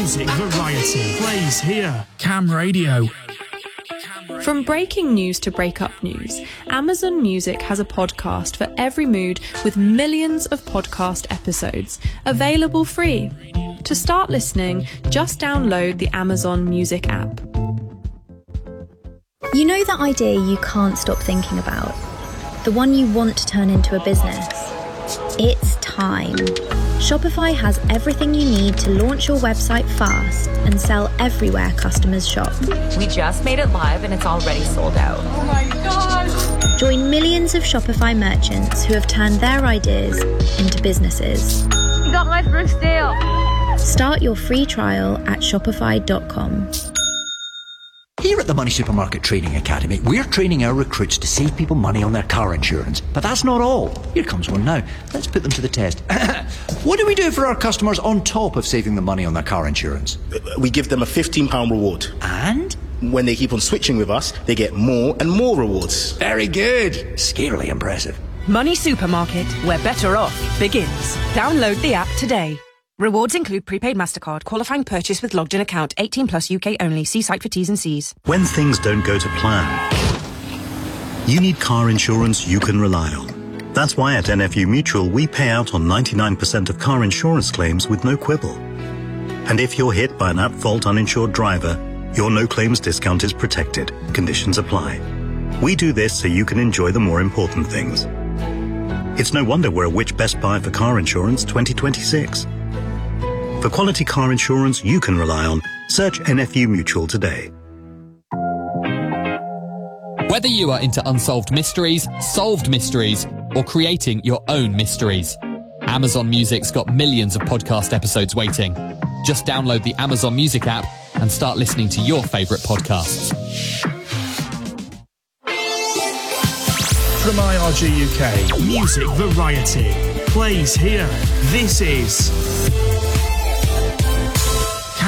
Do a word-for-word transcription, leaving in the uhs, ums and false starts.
Music variety plays here. Cam Radio. From breaking news to breakup news, Amazon Music has a podcast for every mood with millions of podcast episodes, available free. To start listening, just download the Amazon Music app. You know that idea you can't stop thinking about? The one you want to turn into a business? It's time. Shopify has everything you need to launch your website fast and sell everywhere customers shop. We just made it live and it's already sold out. Oh my gosh! Join millions of Shopify merchants who have turned their ideas into businesses. You got my first deal. Start your free trial at shopify dot com. Here at the Money Supermarket Training Academy, we're training our recruits to save people money on their car insurance. But that's not all. Here comes one now. Let's put them to the test. What do we do for our customers on top of saving them money on their car insurance? We give them a fifteen pounds reward. And? When they keep on switching with us, they get more and more rewards. Very good. Scarily impressive. Money Supermarket, where better off begins. Download the app today. Rewards include prepaid MasterCard, qualifying purchase with logged-in account, eighteen plus U K only. See site for T's and C's. When things don't go to plan, you need car insurance you can rely on. That's why at N F U Mutual we pay out on ninety-nine percent of car insurance claims with no quibble. And if you're hit by an at-fault uninsured driver, your no-claims discount is protected. Conditions apply. We do this so you can enjoy the more important things. It's no wonder we're a Which Best Buy for Car Insurance twenty twenty-six. For quality car insurance you can rely on, search N F U Mutual today. Whether you are into unsolved mysteries, solved mysteries, or creating your own mysteries, Amazon Music's got millions of podcast episodes waiting. Just download the Amazon Music app and start listening to your favourite podcasts. From I R G U K, Music variety plays here. This is